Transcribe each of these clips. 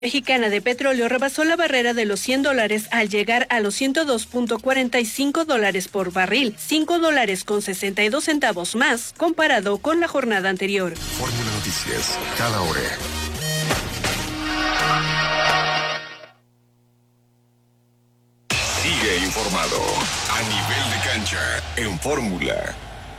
Mexicana de Petróleo rebasó la barrera de los $100 al llegar a los $102.45 por barril, $5.62 más comparado con la jornada anterior. Fórmula Noticias, cada hora. Sigue informado a nivel de cancha en Fórmula.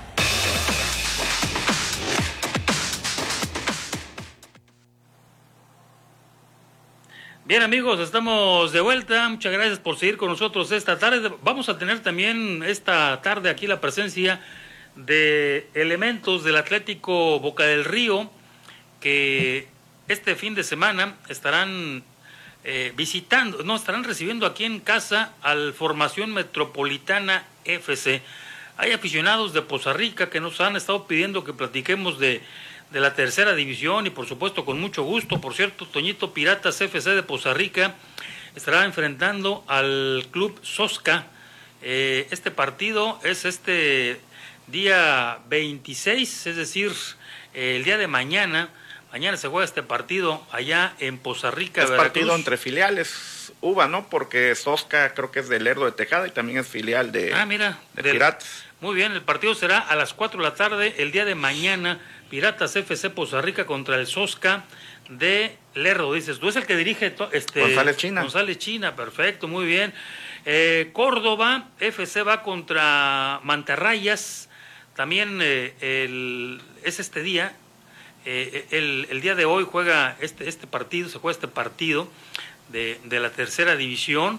Bien, amigos, estamos de vuelta. Muchas gracias por seguir con nosotros esta tarde. Vamos a tener también esta tarde aquí la presencia de elementos del Atlético Boca del Río que este fin de semana estarán estarán recibiendo aquí en casa al Formación Metropolitana FC. Hay aficionados de Poza Rica que nos han estado pidiendo que platiquemos de la tercera división y por supuesto con mucho gusto. Por cierto, Toñito, Piratas FC de Poza Rica estará enfrentando al Club Sosca. Este partido es este día 26, es decir, el día de mañana. Mañana se juega este partido allá en Poza Rica, Veracruz. Partido entre filiales, UBA, ¿no? Porque Sosca creo que es del Lerdo de Tejada y también es filial de Piratas. Muy bien, el partido será a las 4 de la tarde el día de mañana. Piratas FC Poza Rica contra el Sosca de Lerdo, dices. Tú es el que dirige González China. González China, perfecto, muy bien. Córdoba FC va contra Mantarrayas. También es este día. El día de hoy juega este partido, se juega este partido de la tercera división.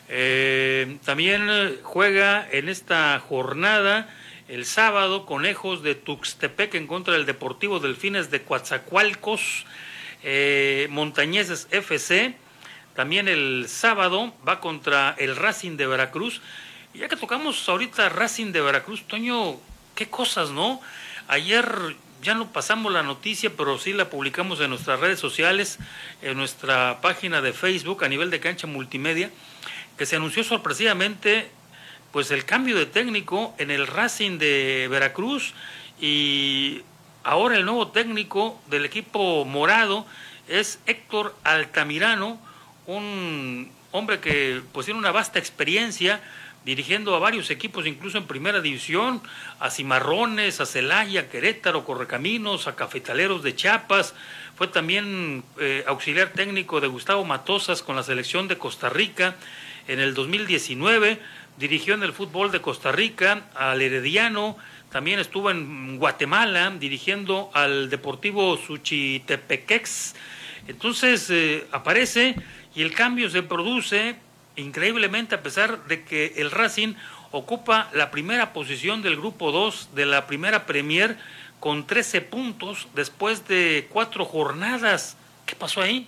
También juega en esta jornada el sábado Conejos de Tuxtepec en contra del Deportivo Delfines de Coatzacoalcos, Montañeses FC. También el sábado va contra el Racing de Veracruz. Y ya que tocamos ahorita Racing de Veracruz, Toño, qué cosas, ¿no? Ayer ya no pasamos la noticia, pero sí la publicamos en nuestras redes sociales, en nuestra página de Facebook a nivel de cancha multimedia, que se anunció sorpresivamente pues el cambio de técnico en el Racing de Veracruz, y ahora el nuevo técnico del equipo morado es Héctor Altamirano, un hombre que pues tiene una vasta experiencia dirigiendo a varios equipos, incluso en primera división, a Cimarrones, a Celaya, a Querétaro, Correcaminos, a Cafetaleros de Chiapas. Fue también auxiliar técnico de Gustavo Matosas con la selección de Costa Rica en el 2019, dirigió en el fútbol de Costa Rica al Herediano, también estuvo en Guatemala dirigiendo al Deportivo Suchitepequex. Entonces aparece y el cambio se produce increíblemente, a pesar de que el Racing ocupa la primera posición del grupo 2 de la primera Premier con 13 puntos después de 4 jornadas. ¿Qué pasó ahí?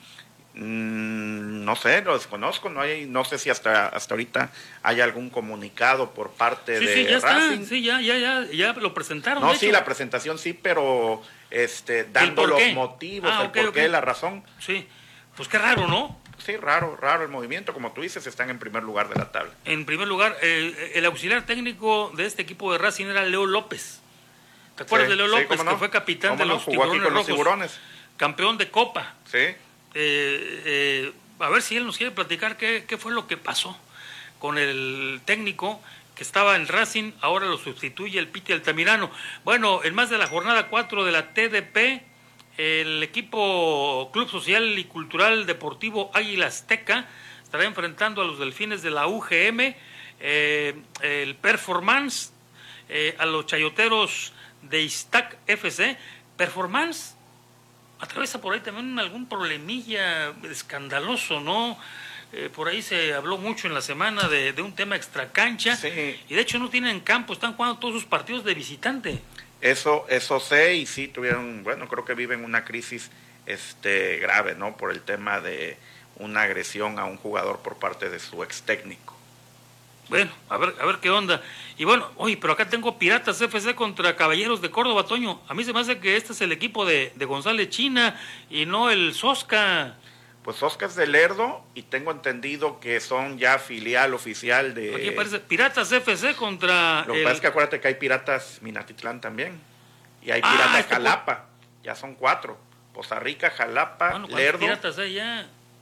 No sé, lo desconozco, no sé si hasta ahorita hay algún comunicado por parte de ya Racing. Está, sí, ya lo presentaron. No, sí, la presentación sí, pero dando los motivos, el porqué, la razón. Sí, pues qué raro, ¿no? Sí, raro el movimiento, como tú dices, están en primer lugar de la tabla. En primer lugar, el auxiliar técnico de este equipo de Racing era Leo López. ¿Te acuerdas de Leo López, que fue capitán de los Tiburones? Campeón de Copa. Sí. A ver si él nos quiere platicar qué fue lo que pasó con el técnico que estaba en Racing, ahora lo sustituye el Piti Altamirano. Bueno, en más de la jornada 4 de la TDP, el equipo Club Social y Cultural Deportivo Águila Azteca estará enfrentando a los Delfines de la UGM, el Performance, a los Chayoteros de Iztac FC. Performance atraviesa por ahí también algún problemilla escandaloso, ¿no? Por ahí se habló mucho en la semana de un tema extracancha, sí. Y de hecho no tienen campo, están jugando todos sus partidos de visitante. Eso sé, y sí tuvieron, creo que viven una crisis grave, ¿no? Por el tema de una agresión a un jugador por parte de su ex técnico. Bueno, a ver qué onda. Y bueno, oye, pero acá tengo Piratas FC contra Caballeros de Córdoba, Toño. A mí se me hace que este es el equipo de González China y no el Sosca. Pues Sosca es de Lerdo y tengo entendido que son ya filial oficial de... Aquí parece Piratas FC contra... Lo que pasa es que acuérdate que hay Piratas Minatitlán también. Y hay Piratas Jalapa. Ya son 4. Poza Rica, Lerdo. Piratas hay ya?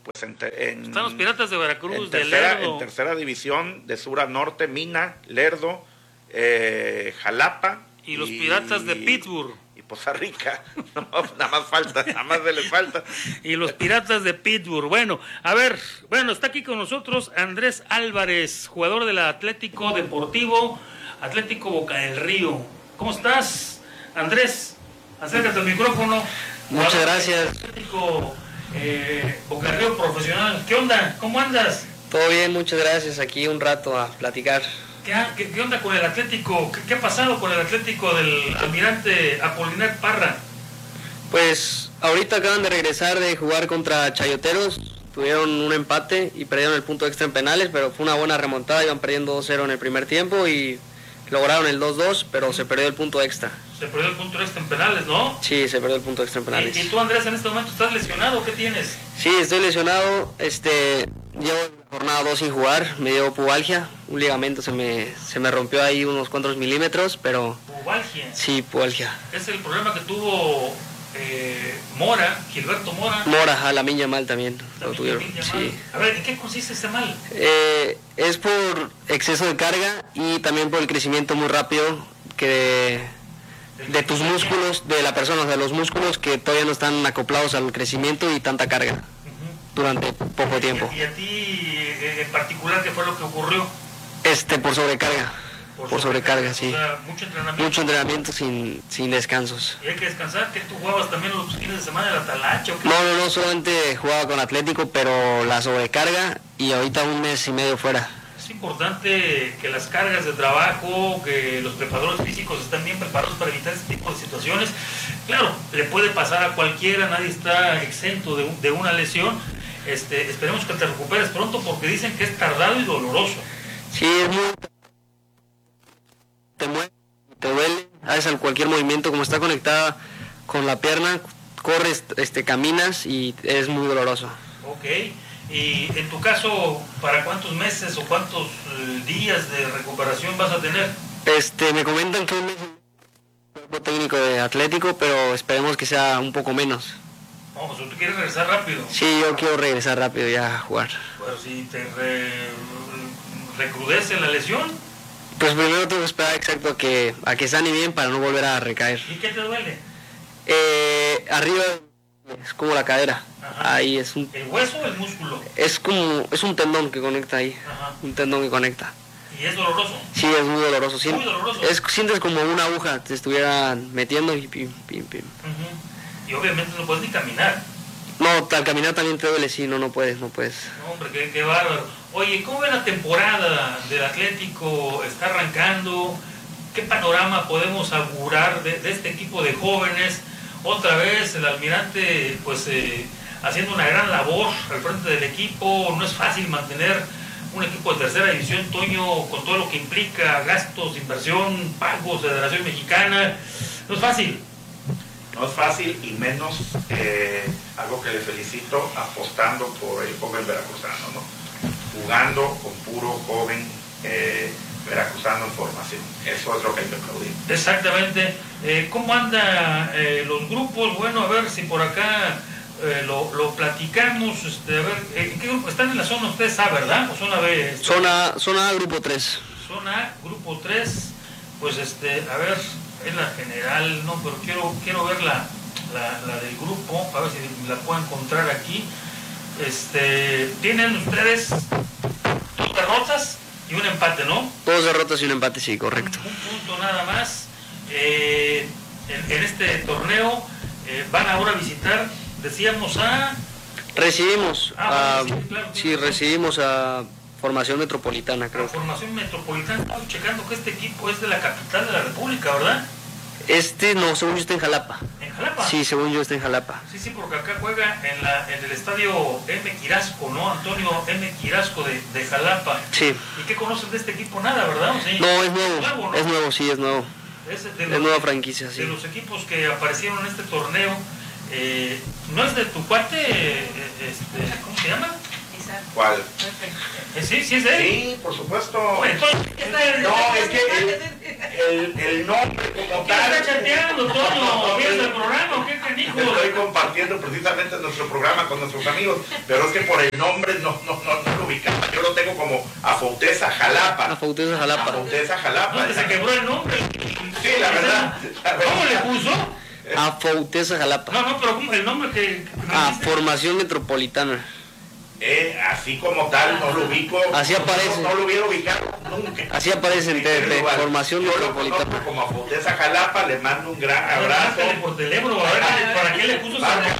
pues están los Piratas de Veracruz, de Lerdo. En tercera división, de sur a norte, Mina, Lerdo, Jalapa. Y los Piratas de Pittsburgh. Y Poza Rica. No, nada más les falta. Y los Piratas de Pittsburgh. Bueno, a ver, está aquí con nosotros Andrés Álvarez, jugador del Atlético Deportivo, Atlético Boca del Río. ¿Cómo estás, Andrés? Acércate al micrófono. Muchas gracias. Atlético Boca del Río profesional. ¿Qué onda? ¿Cómo andas? Todo bien, muchas gracias. Aquí un rato a platicar. ¿Qué onda con el Atlético? ¿Qué ha pasado con el Atlético del almirante Apolinar Parra? Pues ahorita acaban de regresar de jugar contra Chayoteros. Tuvieron un empate y perdieron el punto extra en penales, pero fue una buena remontada. Iban perdiendo 2-0 en el primer tiempo y lograron el 2-2, pero se perdió el punto extra. Se perdió el punto extra en penales, ¿no? Sí, se perdió el punto extra en penales. ¿Y tú, Andrés, en este momento estás lesionado? ¿Qué tienes? Sí, estoy lesionado. Llevo jornada 2 sin jugar. Me dio pubalgia. Un ligamento se me rompió ahí unos cuantos milímetros, pero... ¿Pubalgia? Sí, pubalgia. Es el problema que tuvo Gilberto Mora. Mora, Lamine Yamal también lo tuvieron. Sí. A ver, ¿en qué consiste ese mal? Es por exceso de carga y también por el crecimiento muy rápido de tus músculos, de la persona, o sea, los músculos que todavía no están acoplados al crecimiento y tanta carga durante poco tiempo. ¿Y a ti en particular qué fue lo que ocurrió? Por sobrecarga. Por sobrecarga, sí. O sea, mucho entrenamiento sin descansos. ¿Y hay que descansar? ¿Que tú jugabas también los fines de semana de la talacha o qué? No, solamente jugaba con Atlético, pero la sobrecarga y ahorita 1 mes y medio fuera. Es importante que las cargas de trabajo, que los preparadores físicos estén bien preparados para evitar este tipo de situaciones. Claro, le puede pasar a cualquiera, nadie está exento de una lesión. Esperemos que te recuperes pronto porque dicen que es tardado y doloroso. Sí, es muy... te duele, haces cualquier movimiento, como está conectada con la pierna, corres, caminas y es muy doloroso. Ok, y en tu caso, ¿para cuántos meses o cuántos días de recuperación vas a tener? Me comentan que un mes cuerpo técnico de Atlético, pero esperemos que sea un poco menos. No, pues tú quieres regresar rápido. Sí, yo quiero regresar rápido ya a jugar. Pero si te recrudece la lesión... Pues primero tengo que esperar exacto a que sane bien para no volver a recaer. ¿Y qué te duele? Arriba es como la cadera. Ajá. Ahí es un... ¿El hueso o el músculo? Es un tendón que conecta ahí. Ajá. Un tendón que conecta. ¿Y es doloroso? Sí, es muy doloroso. Muy doloroso. Sientes como una aguja te estuvieran metiendo y pim, pim, pim. Uh-huh. Y obviamente no puedes ni caminar. No, al caminar también te duele, sí, no puedes. No, hombre, qué bárbaro. Oye, ¿cómo ve la temporada del Atlético? ¿Está arrancando? ¿Qué panorama podemos augurar de este equipo de jóvenes? Otra vez el almirante, pues, haciendo una gran labor al frente del equipo. No es fácil mantener un equipo de tercera división, Toño, con todo lo que implica, gastos, inversión, pagos, Federación Mexicana. No es fácil. No es fácil y menos algo que le felicito, apostando por el joven veracruzano, ¿no? Jugando con puro joven veracruzano en formación. Eso es lo que hay que aplaudir. Exactamente. ¿Cómo andan los grupos? Bueno, a ver si por acá lo platicamos. A ver, ¿en qué grupo están en la zona? Ustedes saben, ¿verdad? ¿O zona B? Zona A, grupo 3. Zona A, grupo 3. Pues a ver, es la general, no, pero quiero ver la del grupo, a ver si la puedo encontrar aquí. Tienen ustedes 2 derrotas y un empate, ¿no? 2 derrotas y un empate, sí, correcto. Un punto nada más. En este torneo van ahora a visitar, decíamos, Recibimos, claro, sí, recibimos a Formación Metropolitana, creo. Formación Metropolitana. Estamos checando que este equipo es de la capital de la República, ¿verdad? No, según yo está en Jalapa. ¿En Jalapa? Sí, según yo está en Jalapa. Sí, porque acá juega en el estadio M. Quirasco, ¿no? Antonio M. Quirasco de Jalapa. Sí. ¿Y qué conocen de este equipo? Nada, ¿verdad? ¿Sí? No, es nuevo. ¿no? Es nuevo, sí, es nuevo. Es nueva franquicia, sí. De los equipos que aparecieron en este torneo, ¿no es de tu cuate? ¿Cómo se llama? ¿Cuál? Sí, es de él. Sí, por supuesto. Bueno, entonces, No, es que el nombre como ¿Qué tal. está chateando, Toño? ¿Vienes el programa o qué canijo? Estoy compartiendo precisamente nuestro programa con nuestros amigos, pero es que por el nombre no lo ubicaba. Yo lo tengo como Afauteza Jalapa. Afauteza Jalapa. Afauteza Jalapa. ¿Dónde se quebró el nombre? Sí, la verdad. ¿Cómo le puso? Afauteza Jalapa. No, pero ¿cómo el nombre que Formación Metropolitana. Así como tal, no lo ubico. Así aparece. No lo hubiera ubicado nunca. Así aparece en TDT, Formación Yo lo Metropolitana. conozco como Afauteza Jalapa, le mando un gran abrazo. Por teléfono, a ver, ¿para qué le puso ese nombre?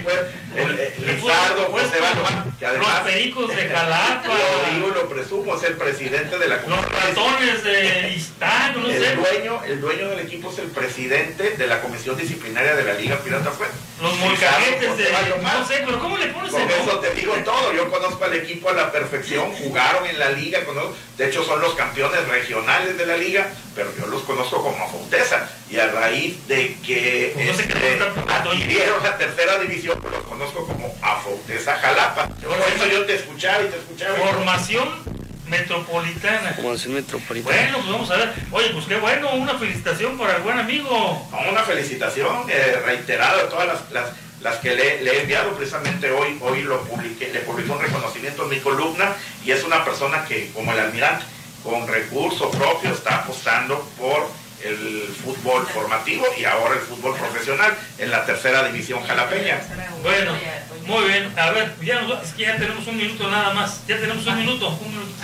Lizardo, José Balón, que además, los pericos de Jalapa, lo presumo, es el presidente de la los ratones de Istán, no sé. El dueño del equipo es el presidente de la comisión disciplinaria de la Liga Pirata Fue. Los molcajetes de... No sé, pero ¿cómo le pones Con el eso nombre? te digo todo, yo conozco al equipo a la perfección, jugaron en la liga, de hecho son los campeones regionales de la liga, pero yo los conozco como Afauteza, y a raíz de que adquirieron la tercera división, pues los conozco como Afauteza Jalapa. Por eso yo te escuchaba y te escuchaba. Formación Metropolitana. Formación Metropolitana. Bueno, pues vamos a ver. Oye, pues qué bueno, una felicitación para el buen amigo. Una felicitación reiterada a todas las que le he enviado. Precisamente hoy le publiqué un reconocimiento en mi columna, y es una persona que, como el almirante, con recursos propios está apostando por el fútbol formativo y ahora el fútbol profesional en la tercera división jalapeña. Bueno, muy bien. A ver, es que ya tenemos un minuto nada más. Ya tenemos un minuto.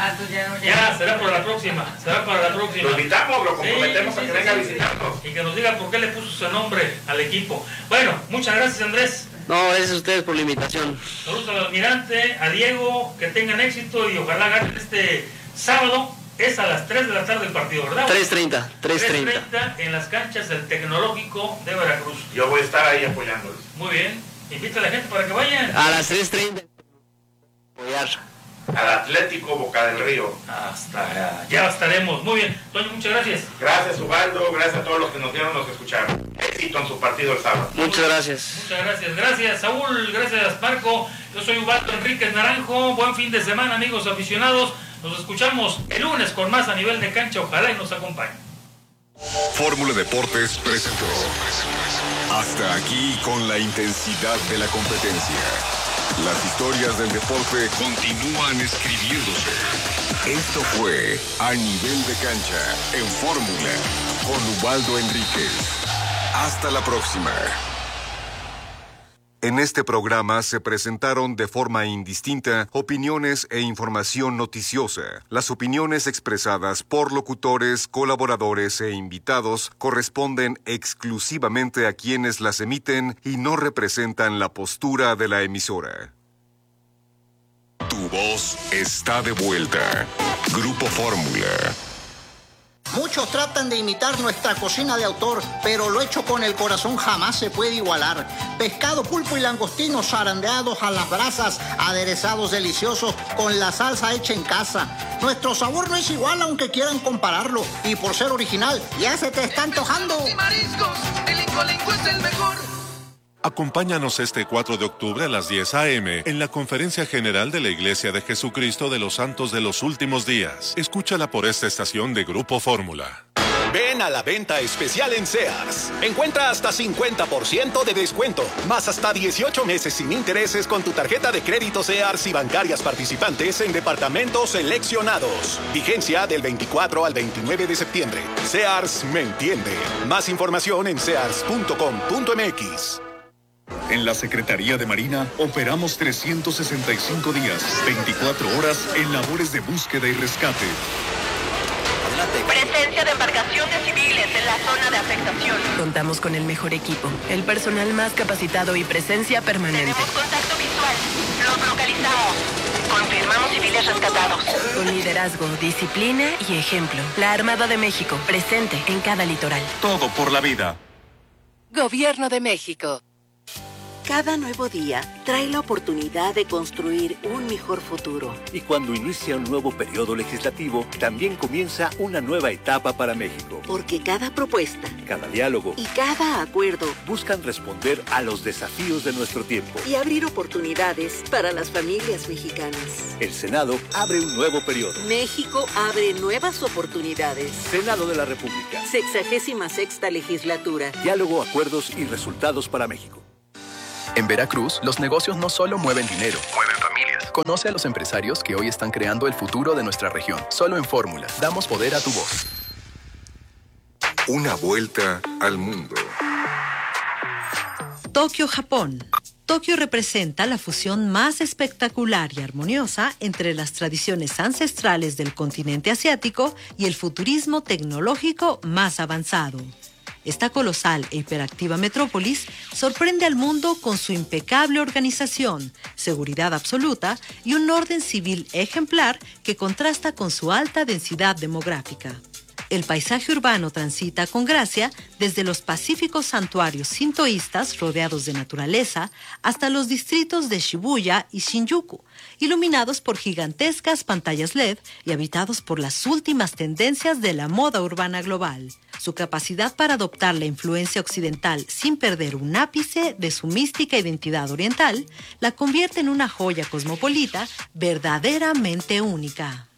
Ya, será para la próxima. Lo invitamos, lo comprometemos a que venga a visitarnos. Y que nos diga por qué le puso ese nombre al equipo. Bueno, muchas gracias, Andrés. No, gracias a ustedes por la invitación. Saludos al almirante, a Diego, que tengan éxito y ojalá ganen este sábado. Es a las 3 de la tarde el partido, ¿verdad? 3:30 en las canchas del Tecnológico de Veracruz. Yo voy a estar ahí apoyándolos. Muy bien. Invita a la gente para que vayan. A las 3:30. Apoyar. Al Atlético Boca del Río. Hasta ya estaremos. Muy bien. Toño, muchas gracias. Gracias, Ubaldo. Gracias a todos los que nos dieron, los que escucharon. Éxito en su partido el sábado. Muchas gracias. Muchas gracias. Gracias, Saúl. Gracias, Marco. Yo soy Ubaldo Enríquez Naranjo. Buen fin de semana, amigos aficionados. Nos escuchamos el lunes con más a nivel de cancha. Ojalá y nos acompañen. Fórmula Deportes presentó. Hasta aquí con la intensidad de la competencia. Las historias del deporte continúan escribiéndose. Esto fue A Nivel de Cancha en Fórmula con Ubaldo Enríquez. Hasta la próxima. En este programa se presentaron de forma indistinta opiniones e información noticiosa. Las opiniones expresadas por locutores, colaboradores e invitados corresponden exclusivamente a quienes las emiten y no representan la postura de la emisora. Tu voz está de vuelta. Grupo Fórmula. Muchos tratan de imitar nuestra cocina de autor, pero lo hecho con el corazón jamás se puede igualar. Pescado, pulpo y langostinos zarandeados a las brasas, aderezados deliciosos con la salsa hecha en casa. Nuestro sabor no es igual aunque quieran compararlo, y por ser original ya se te está antojando. Y mariscos, el Incolinco es el mejor. Acompáñanos este 4 de octubre a las 10 a.m. en la Conferencia General de la Iglesia de Jesucristo de los Santos de los Últimos Días. Escúchala por esta estación de Grupo Fórmula. Ven a la venta especial en Sears. Encuentra hasta 50% de descuento, más hasta 18 meses sin intereses con tu tarjeta de crédito Sears y bancarias participantes en departamentos seleccionados. Vigencia del 24 al 29 de septiembre. Sears me entiende. Más información en sears.com.mx. En la Secretaría de Marina operamos 365 días, 24 horas en labores de búsqueda y rescate. Presencia de embarcaciones civiles en la zona de afectación. Contamos con el mejor equipo, el personal más capacitado y presencia permanente. Tenemos contacto visual. Los localizamos. Confirmamos civiles rescatados. Con liderazgo, disciplina y ejemplo. La Armada de México, presente en cada litoral. Todo por la vida. Gobierno de México. Cada nuevo día trae la oportunidad de construir un mejor futuro. Y cuando inicia un nuevo periodo legislativo, también comienza una nueva etapa para México. Porque cada propuesta, cada diálogo y cada acuerdo buscan responder a los desafíos de nuestro tiempo y abrir oportunidades para las familias mexicanas. El Senado abre un nuevo periodo. México abre nuevas oportunidades. Senado de la República. 66ª legislatura. Diálogo, acuerdos y resultados para México. En Veracruz, los negocios no solo mueven dinero, mueven familias. Conoce a los empresarios que hoy están creando el futuro de nuestra región. Solo en Fórmula, damos poder a tu voz. Una vuelta al mundo. Tokio, Japón. Tokio representa la fusión más espectacular y armoniosa entre las tradiciones ancestrales del continente asiático y el futurismo tecnológico más avanzado. Esta colosal e hiperactiva metrópolis sorprende al mundo con su impecable organización, seguridad absoluta y un orden civil ejemplar que contrasta con su alta densidad demográfica. El paisaje urbano transita con gracia desde los pacíficos santuarios sintoístas rodeados de naturaleza hasta los distritos de Shibuya y Shinjuku, iluminados por gigantescas pantallas LED y habitados por las últimas tendencias de la moda urbana global. Su capacidad para adoptar la influencia occidental sin perder un ápice de su mística identidad oriental la convierte en una joya cosmopolita verdaderamente única.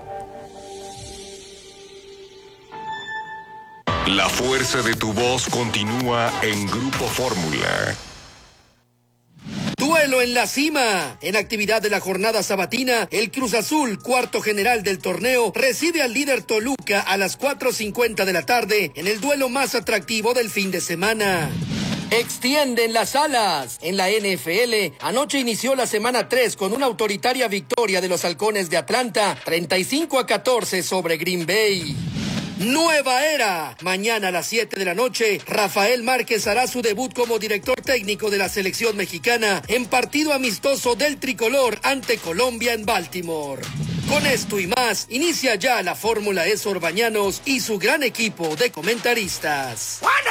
La fuerza de tu voz continúa en Grupo Fórmula. Duelo en la cima. En actividad de la jornada sabatina, el Cruz Azul, cuarto general del torneo, recibe al líder Toluca a las 4:50 de la tarde en el duelo más atractivo del fin de semana. Extienden las alas. En la NFL, anoche inició la semana 3 con una autoritaria victoria de los Halcones de Atlanta, 35-14 sobre Green Bay. Nueva era. Mañana a las 7 de la noche, Rafael Márquez hará su debut como director técnico de la selección mexicana en partido amistoso del tricolor ante Colombia en Baltimore. Con esto y más, inicia ya la Fórmula E Orbañanos y su gran equipo de comentaristas.